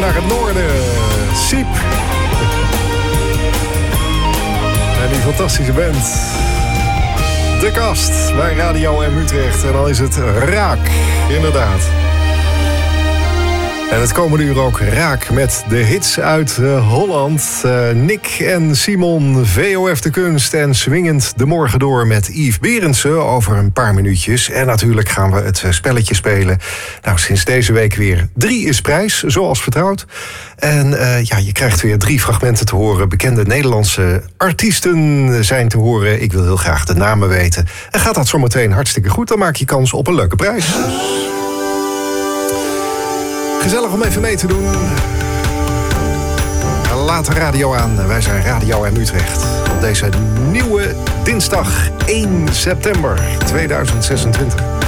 naar het noorden. Siep. En die fantastische band. De Kast bij Radio M Utrecht. En dan is het raak, inderdaad. En het komende uur ook raak met de hits uit Holland. Nick en Simon, VOF de Kunst en Swingend de Morgen Door met Yves Berendsen over een paar minuutjes. En natuurlijk gaan we het spelletje spelen. Nou, sinds deze week weer 3 is prijs, zoals vertrouwd. En je krijgt weer 3 fragmenten te horen. Bekende Nederlandse artiesten zijn te horen. Ik wil heel graag de namen weten. En gaat dat zometeen hartstikke goed, dan maak je kans op een leuke prijs. Gezellig om even mee te doen. Laat de radio aan. Wij zijn Radio M Utrecht. Op deze nieuwe dinsdag 1 september 2026.